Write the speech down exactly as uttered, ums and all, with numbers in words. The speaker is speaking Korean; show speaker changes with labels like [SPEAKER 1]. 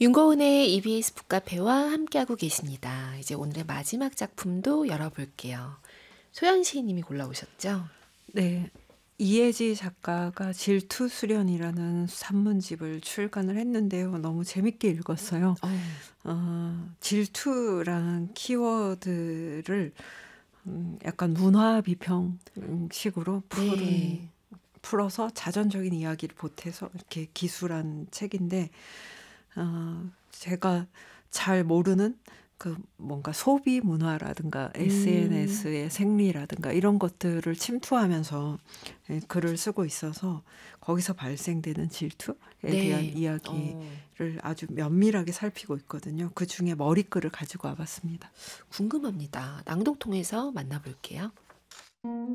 [SPEAKER 1] 윤고은의 이비에스 북카페와 함께하고 계십니다. 이제 오늘의 마지막 작품도 열어볼게요. 소연시 님이 골라오셨죠?
[SPEAKER 2] 네. 이혜지 작가가 질투 수련이라는 산문집을 출간을 했는데요. 너무 재밌게 읽었어요.
[SPEAKER 1] 어,
[SPEAKER 2] 어, 질투라는 키워드를 음, 약간 문화 비평식으로 푸른
[SPEAKER 1] 네.
[SPEAKER 2] 풀어서 자전적인 이야기를 보태서 이렇게 기술한 책인데 어, 제가 잘 모르는 그 뭔가 소비 문화라든가
[SPEAKER 1] 음,
[SPEAKER 2] 에스엔에스의 생리라든가 이런 것들을 침투하면서 예, 글을 쓰고 있어서 거기서 발생되는 질투에 대한
[SPEAKER 1] 네. 어,
[SPEAKER 2] 이야기를 아주 면밀하게 살피고 있거든요. 그 중에 머리글을 가지고 와봤습니다.
[SPEAKER 1] 궁금합니다. 낭독 통해서 만나볼게요.